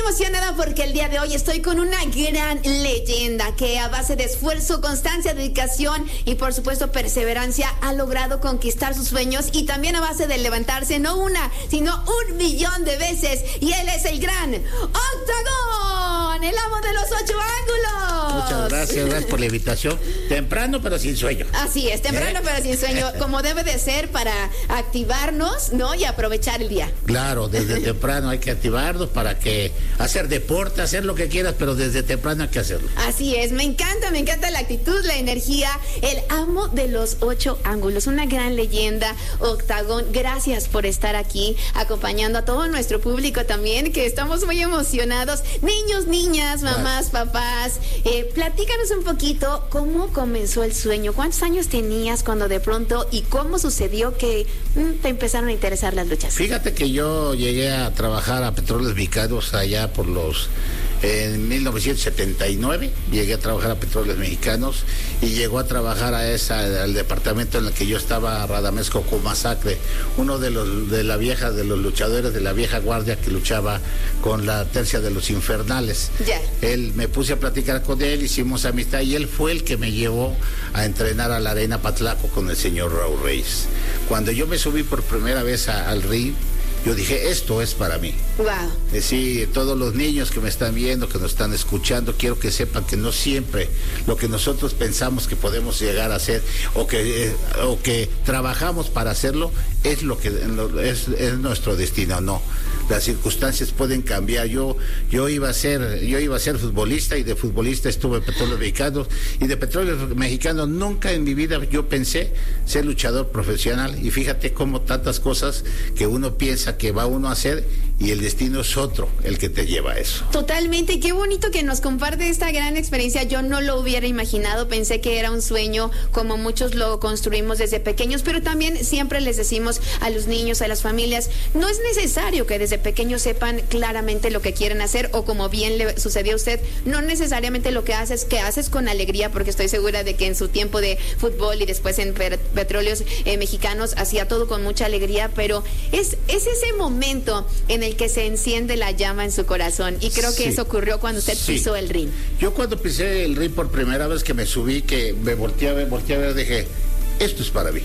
emocionada porque el día de hoy estoy con una gran leyenda que a base de esfuerzo, constancia, dedicación y por supuesto perseverancia ha logrado conquistar sus sueños, y también a base de levantarse no una, sino 1,000,000 de veces. Y él es el gran Octagón, el amo de los 8 ángulos. Muchas gracias por la invitación. Temprano pero sin sueño. Así es, temprano pero sin sueño, como debe de ser para activarnos, ¿no? Y aprovechar el día. Claro, desde temprano hay que activarnos para que hacer deporte, hacer lo que quieras, pero desde temprano hay que hacerlo. Así es, me encanta la actitud, la energía, el amo de los 8 ángulos, una gran leyenda, Octagón. Gracias por estar aquí acompañando a todo nuestro público también, que estamos muy emocionados. Niños, niñas, mamás, papás, platícanos un poquito cómo comenzó el sueño, cuántos años tenías cuando de pronto y cómo sucedió que te empezaron a interesar las luchas. Fíjate que yo llegué a trabajar a Petróleos Mexicanos allá en 1979, llegué a trabajar a Petróleos Mexicanos y llegó a trabajar al departamento en el que yo estaba, Radamés Cocomasacre, uno de los luchadores de la vieja guardia que luchaba con la tercia de los infernales. Yeah. Él, me puse a platicar con él, hicimos amistad y él fue el que me llevó a entrenar a la Arena Patlaco con el señor Raúl Reyes. Cuando yo me subí por primera vez al ring, yo dije, esto es para mí. Wow. Sí, todos los niños que me están viendo, que nos están escuchando, quiero que sepan que no siempre lo que nosotros pensamos que podemos llegar a hacer o que trabajamos para hacerlo es lo que es nuestro destino. No, las circunstancias pueden cambiar. Yo iba a ser futbolista, y de futbolista estuve en Petróleos Mexicanos, y de Petróleos Mexicanos nunca en mi vida yo pensé ser luchador profesional. Y fíjate cómo tantas cosas que uno piensa que va uno a hacer y el destino es otro el que te lleva a eso. Totalmente, y qué bonito que nos comparte esta gran experiencia. Yo no lo hubiera imaginado, pensé que era un sueño como muchos lo construimos desde pequeños, pero también siempre les decimos a los niños, a las familias, no es necesario que desde pequeños sepan claramente lo que quieren hacer, o como bien le sucedió a usted, no necesariamente lo que haces con alegría, porque estoy segura de que en su tiempo de fútbol y después en Petróleos Mexicanos hacía todo con mucha alegría, pero es ese momento en el que se enciende la llama en su corazón, y creo que eso ocurrió cuando usted pisó el ring. Yo cuando pisé el ring por primera vez, que me subí, que me volteé a ver, dije, esto es para mí.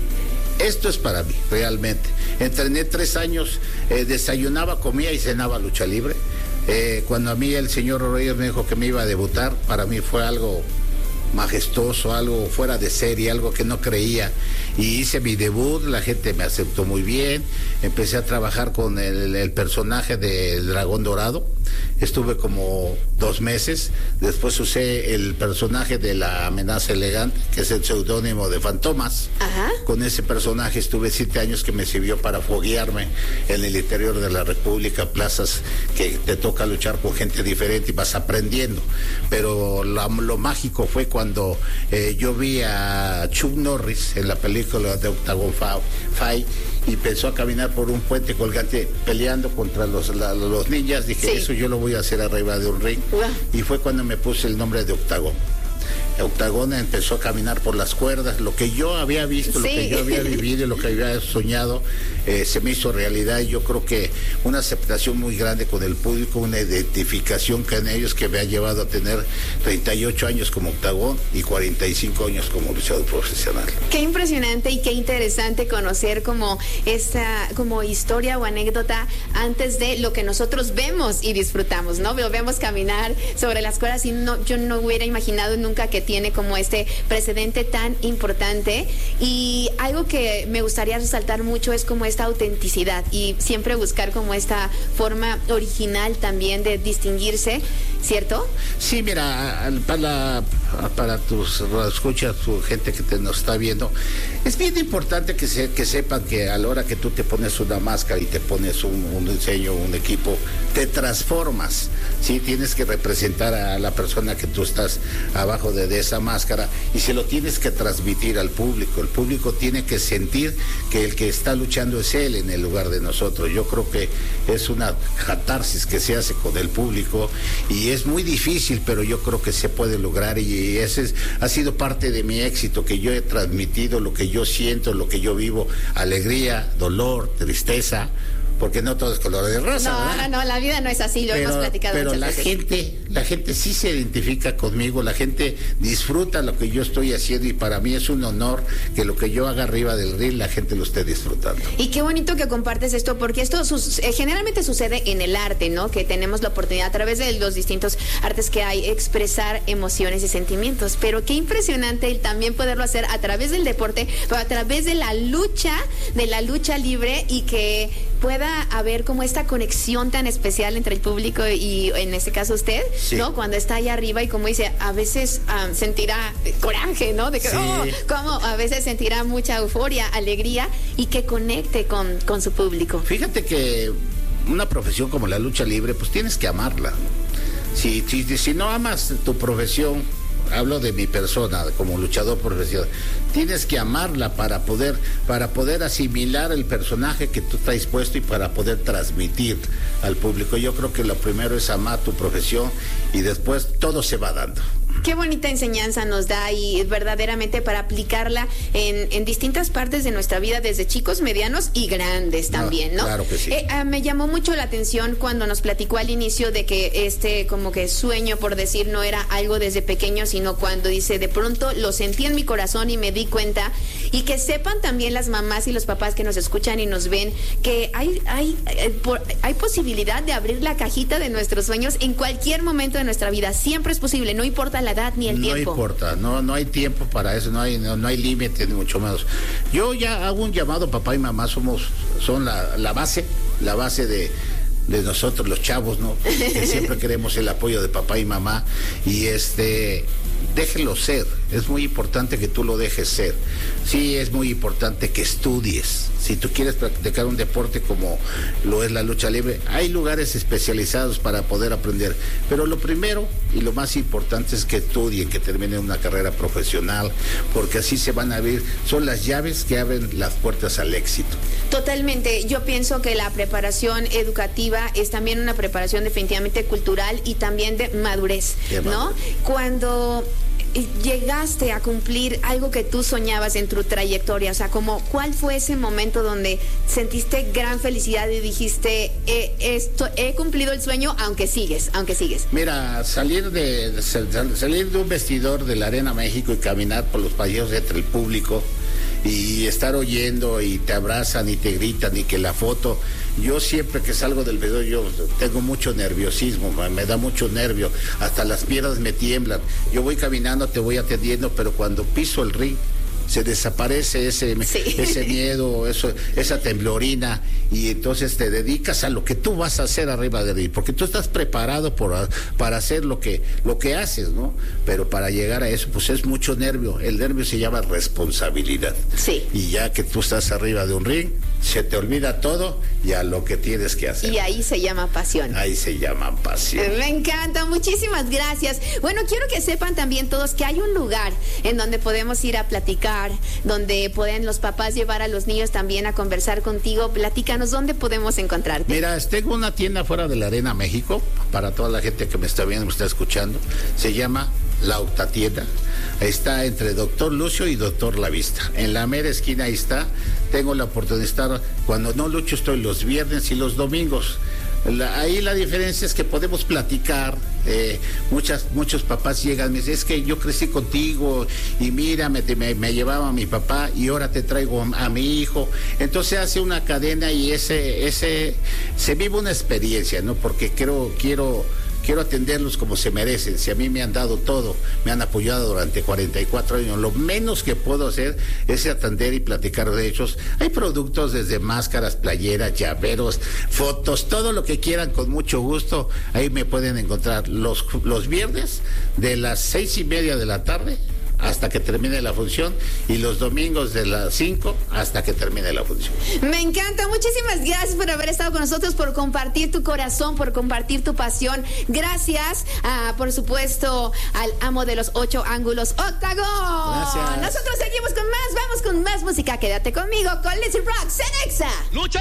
Esto es para mí, realmente. Entrené 3 años, desayunaba, comía y cenaba lucha libre. Cuando a mí el señor Reyes me dijo que me iba a debutar, para mí fue algo majestuoso, algo fuera de serie, algo que no creía, y hice mi debut, la gente me aceptó muy bien, empecé a trabajar con el personaje del Dragón Dorado, estuve como 2 meses, después usé el personaje de la Amenaza Elegante, que es el seudónimo de Fantomas. Ajá. Con ese personaje estuve 7 años, que me sirvió para foguearme en el interior de la República, plazas que te toca luchar con gente diferente y vas aprendiendo, pero lo mágico fue cuando yo vi a Chuck Norris en la película de Octagon Fight, y empezó a caminar por un puente colgante peleando contra los ninjas. Dije, sí, eso yo lo voy a hacer arriba de un ring. Y fue cuando me puse el nombre de Octagón. Octagón empezó a caminar por las cuerdas, lo que yo había visto, sí, lo que yo había vivido y lo que había soñado, se me hizo realidad, y yo creo que una aceptación muy grande con el público, una identificación con ellos, que me ha llevado a tener 38 años como Octagón y 45 años como luchador profesional. Qué impresionante y qué interesante conocer como historia o anécdota antes de lo que nosotros vemos y disfrutamos, ¿no? Lo vemos caminar sobre las cuerdas, y yo no hubiera imaginado nunca que tiene como este precedente tan importante. Y algo que me gustaría resaltar mucho es como esta autenticidad, y siempre buscar como esta forma original también de distinguirse, ¿cierto? Sí, mira, para tus escuchas, tu gente que nos está viendo, es bien importante que sepan que a la hora que tú te pones una máscara y te pones un diseño, un equipo, te transformas, ¿sí? Tienes que representar a la persona que tú estás abajo de esa máscara, y se lo tienes que transmitir al público. El público tiene que sentir que el que está luchando es él en el lugar de nosotros. Yo creo que es una catarsis que se hace con el público, y es muy difícil, pero yo creo que se puede lograr, y ese ha sido parte de mi éxito, que yo he transmitido lo que yo siento, lo que yo vivo, alegría, dolor, tristeza, porque no todo es color de rosa. No, la vida no es así, lo hemos platicado pero muchas veces. La gente sí se identifica conmigo, la gente disfruta lo que yo estoy haciendo y para mí es un honor que lo que yo haga arriba del reel la gente lo esté disfrutando. Y qué bonito que compartes esto, porque esto generalmente sucede en el arte, ¿no? Que tenemos la oportunidad a través de los distintos artes que hay expresar emociones y sentimientos, pero qué impresionante el también poderlo hacer a través del deporte, pero a través de la lucha libre y que pueda haber como esta conexión tan especial entre el público y en este caso usted, sí, ¿no? Cuando está ahí arriba y como dice, a veces sentirá coraje, ¿no? De que, sí, como a veces sentirá mucha euforia, alegría y que conecte con su público. Fíjate que una profesión como la lucha libre, pues tienes que amarla. Si no amas tu profesión, hablo de mi persona como luchador profesional, tienes que amarla para poder asimilar el personaje que tú estás puesto y para poder transmitir al público. Yo creo que lo primero es amar tu profesión y después todo se va dando. Qué bonita enseñanza nos da y verdaderamente para aplicarla en distintas partes de nuestra vida, desde chicos, medianos y grandes también, ¿no? Claro que sí. Me llamó mucho la atención cuando nos platicó al inicio de que como que sueño, por decir, no era algo desde pequeño, sino cuando dice, de pronto lo sentí en mi corazón y me di cuenta, y que sepan también las mamás y los papás que nos escuchan y nos ven, que hay posibilidad de abrir la cajita de nuestros sueños en cualquier momento de nuestra vida. Siempre es posible, no importa la edad ni el tiempo. No importa, no hay tiempo para eso, no hay límite ni mucho menos. Yo ya hago un llamado, papá y mamá son la base de nosotros los chavos, ¿no? Que siempre queremos el apoyo de papá y mamá y déjelo ser, es muy importante que tú lo dejes ser. Sí, es muy importante que estudies. Si tú quieres practicar un deporte como lo es la lucha libre, hay lugares especializados para poder aprender. Pero lo primero y lo más importante es que estudien, que terminen una carrera profesional, porque así se van a abrir, son las llaves que abren las puertas al éxito. Totalmente, yo pienso que la preparación educativa es también una preparación definitivamente cultural y también de madurez, ¿no? Cuando llegaste a cumplir algo que tú soñabas en tu trayectoria, o sea, ¿cuál fue ese momento donde sentiste gran felicidad y dijiste, he cumplido el sueño, aunque sigues? Mira, salir de un vestidor de la Arena México y caminar por los pasillos entre el público y estar oyendo y te abrazan y te gritan y que la foto. Yo siempre que salgo del video yo tengo mucho nerviosismo, me da mucho nervio, hasta las piernas me tiemblan. Yo voy caminando, te voy atendiendo, pero cuando piso el ring se desaparece ese miedo, esa temblorina, y entonces te dedicas a lo que tú vas a hacer arriba del ring, porque tú estás preparado para hacer lo que haces, ¿no? Pero para llegar a eso, pues es mucho nervio. El nervio se llama responsabilidad. Sí. Y ya que tú estás arriba de un ring, se te olvida todo y a lo que tienes que hacer. Y ahí se llama pasión. Ahí se llama pasión. Me encanta, muchísimas gracias. Bueno, quiero que sepan también todos que hay un lugar en donde podemos ir a platicar, donde pueden los papás llevar a los niños también a conversar contigo. Platícanos, ¿dónde podemos encontrarte? Mira, tengo una tienda fuera de la Arena México, para toda la gente que me está viendo, me está escuchando. Se llama La Octatienda. Está entre Doctor Lucio y Doctor La Vista. En la mera esquina ahí está. Tengo la oportunidad de estar, cuando no lucho estoy los viernes y los domingos. Ahí la diferencia es que podemos platicar. Muchos papás llegan y me dicen, es que yo crecí contigo y mira, me llevaba a mi papá y ahora te traigo a mi hijo. Entonces hace una cadena y se vive una experiencia, ¿no? Porque quiero atenderlos como se merecen. Si a mí me han dado todo, me han apoyado durante 44 años, lo menos que puedo hacer es atender y platicar de ellos. Hay productos desde máscaras, playeras, llaveros, fotos, todo lo que quieran, con mucho gusto. Ahí me pueden encontrar los viernes de las 6:30 de la tarde hasta que termine la función y los domingos de las 5 hasta que termine la función. Me encanta, muchísimas gracias por haber estado con nosotros, por compartir tu corazón, por compartir tu pasión. Gracias, por supuesto, al amo de los 8 ángulos, Octagon. Gracias. Nosotros seguimos con más, vamos con más música. Quédate conmigo con Lizzy Rock, Cenexa.